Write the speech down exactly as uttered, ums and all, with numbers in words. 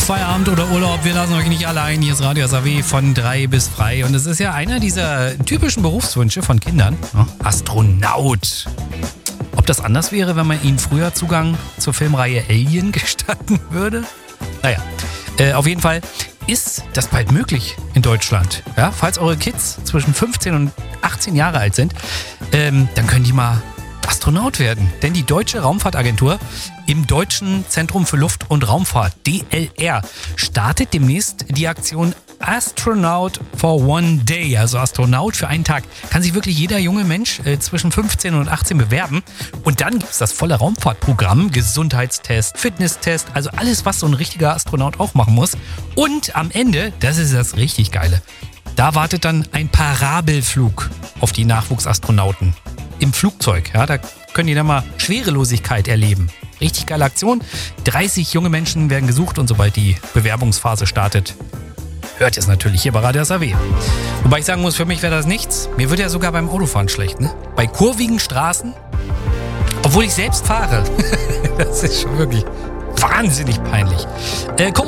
Feierabend oder Urlaub, wir lassen euch nicht allein. Hier ist Radio S A W von drei bis frei. Und es ist ja einer dieser typischen Berufswünsche von Kindern. Ja, Astronaut. Ob das anders wäre, wenn man ihnen früher Zugang zur Filmreihe Alien gestatten würde? Naja, äh, auf jeden Fall ist das bald möglich in Deutschland. Ja, falls eure Kids zwischen fünfzehn und achtzehn Jahre alt sind, ähm, dann können die mal Astronaut werden. Denn die Deutsche Raumfahrtagentur im Deutschen Zentrum für Luft- und Raumfahrt, D L R, startet demnächst die Aktion Astronaut for One Day, also Astronaut für einen Tag. Kann sich wirklich jeder junge Mensch äh, zwischen fünfzehn und achtzehn bewerben. Und dann gibt es das volle Raumfahrtprogramm, Gesundheitstest, Fitnesstest, also alles, was so ein richtiger Astronaut auch machen muss. Und am Ende, das ist das richtig Geile, da wartet dann ein Parabelflug auf die Nachwuchsastronauten. Im Flugzeug, ja, da können die dann mal Schwerelosigkeit erleben. Richtig geile Aktion. dreißig junge Menschen werden gesucht und sobald die Bewerbungsphase startet, hört ihr es natürlich hier bei Radio S A W. Wobei ich sagen muss, für mich wäre das nichts. Mir wird ja sogar beim Autofahren schlecht, ne? Bei kurvigen Straßen, obwohl ich selbst fahre. Das ist schon wirklich wahnsinnig peinlich. Äh,